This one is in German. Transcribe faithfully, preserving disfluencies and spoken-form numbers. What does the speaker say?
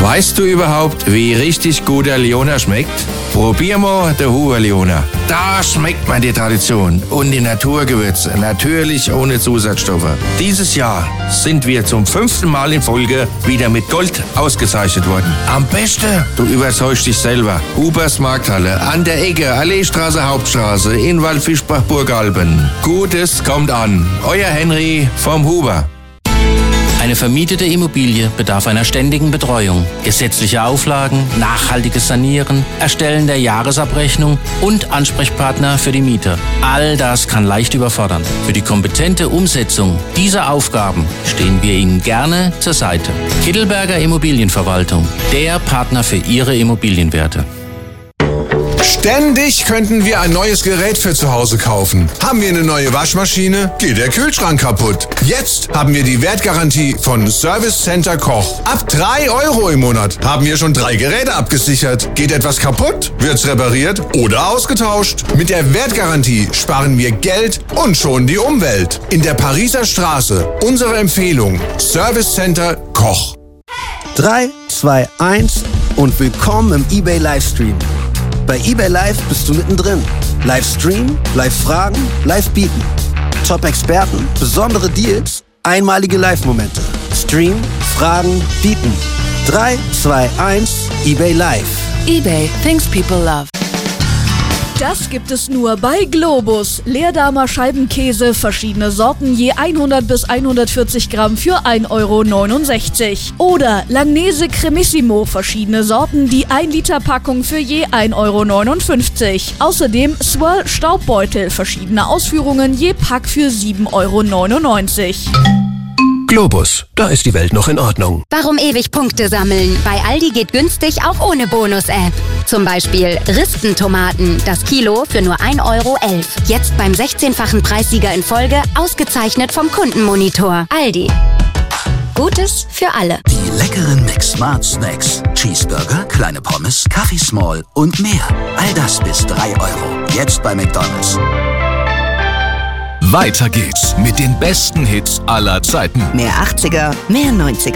Weißt du überhaupt, wie richtig guter Leona schmeckt? Probier mal den Huber Leona. Da schmeckt man die Tradition und die Naturgewürze, natürlich ohne Zusatzstoffe. Dieses Jahr sind wir zum fünften Mal in Folge wieder mit Gold ausgezeichnet worden. Am besten, du überzeugst dich selber. Hubers Markthalle, an der Ecke, Alleestraße, Hauptstraße, in Waldfischbach-Burgalben. Gutes kommt an. Euer Henry vom Huber. Eine vermietete Immobilie bedarf einer ständigen Betreuung, gesetzliche Auflagen, nachhaltiges Sanieren, Erstellen der Jahresabrechnung und Ansprechpartner für die Mieter. All das kann leicht überfordern. Für die kompetente Umsetzung dieser Aufgaben stehen wir Ihnen gerne zur Seite. Kittelberger Immobilienverwaltung, der Partner für Ihre Immobilienwerte. Ständig könnten wir ein neues Gerät für zu Hause kaufen. Haben wir eine neue Waschmaschine, geht der Kühlschrank kaputt. Jetzt haben wir die Wertgarantie von Service Center Koch. Ab drei Euro im Monat haben wir schon drei Geräte abgesichert. Geht etwas kaputt, wird's repariert oder ausgetauscht. Mit der Wertgarantie sparen wir Geld und schonen die Umwelt. In der Pariser Straße, unsere Empfehlung, Service Center Koch. drei, zwei, eins und willkommen im eBay Livestream. Bei eBay Live bist du mittendrin. Live streamen, live fragen, live bieten. Top-Experten, besondere Deals, einmalige Live-Momente. Stream, fragen, bieten. drei, zwei, eins, eBay Live. eBay, things people love. Das gibt es nur bei Globus. Leerdahmer Scheibenkäse, verschiedene Sorten, je hundert bis hundertvierzig Gramm für ein Euro neunundsechzig. Oder Langnese Cremissimo, verschiedene Sorten, die ein Liter Packung für je ein Euro neunundfünfzig. Außerdem Swirl Staubbeutel, verschiedene Ausführungen, je Pack für sieben Euro neunundneunzig. Globus, da ist die Welt noch in Ordnung. Warum ewig Punkte sammeln? Bei Aldi geht günstig auch ohne Bonus-App. Zum Beispiel Ristentomaten, das Kilo für nur ein Euro elf. Jetzt beim sechzehnfachen Preissieger in Folge, ausgezeichnet vom Kundenmonitor. Aldi. Gutes für alle. Die leckeren McSmart Snacks. Cheeseburger, kleine Pommes, Kaffee Small und mehr. All das bis drei Euro. Jetzt bei McDonald's. Weiter geht's mit den besten Hits aller Zeiten. Mehr achtziger, mehr neunziger.